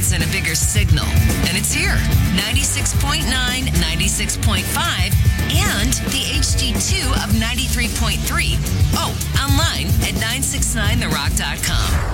hits and a bigger signal. And it's here. 96.9, 96.5, and the HD2 of 93.3. Oh, online at 969therock.com.